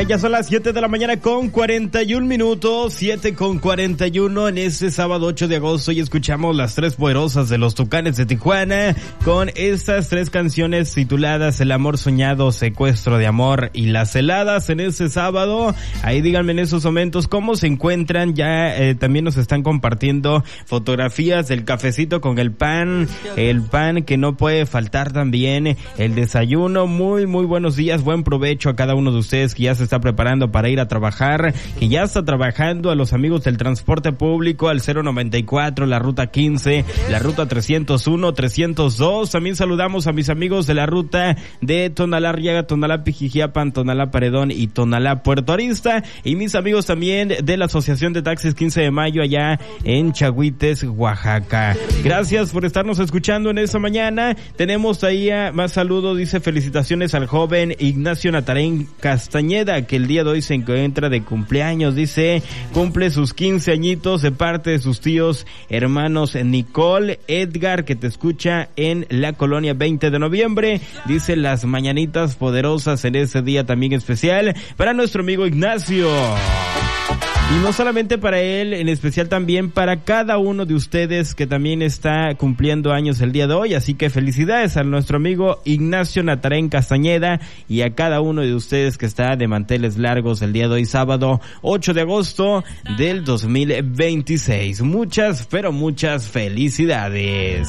Oiga, ya son las 7 de la mañana con 41 minutos, 7 con 41 en este sábado 8 de agosto, y escuchamos las tres poderosas de los Tucanes de Tijuana con estas tres canciones tituladas El amor soñado, Secuestro de amor y Las heladas en este sábado. Ahí díganme en esos momentos cómo se encuentran. Ya también nos están compartiendo fotografías del cafecito con el pan que no puede faltar también, el desayuno. Muy buenos días, buen provecho a cada uno de ustedes que ya se está preparando para ir a trabajar, que ya está trabajando, a los amigos del transporte público, al 094, la ruta 15, la ruta 301, 302. También saludamos a mis amigos de la ruta de Tonalá Arriaga, Tonalá Pijijiapan, Tonalá Paredón y Tonalá Puerto Arista, y mis amigos también de la Asociación de Taxis 15 de Mayo allá en Chahuites, Oaxaca. Gracias por estarnos escuchando en esta mañana. Tenemos ahí más saludos, dice felicitaciones al joven Ignacio Natarén Castañeda, que el día de hoy se encuentra de cumpleaños, dice, cumple sus 15 añitos de parte de sus tíos hermanos Nicole, Edgar, que te escucha en la colonia 20 de noviembre, dice las mañanitas poderosas en ese día también especial para nuestro amigo Ignacio. Y no solamente para él, en especial también para cada uno de ustedes que también está cumpliendo años el día de hoy. Así que felicidades a nuestro amigo Ignacio Natarén Castañeda y a cada uno de ustedes que está de manteles largos el día de hoy, sábado 8 de agosto del 2026. Muchas, pero muchas felicidades.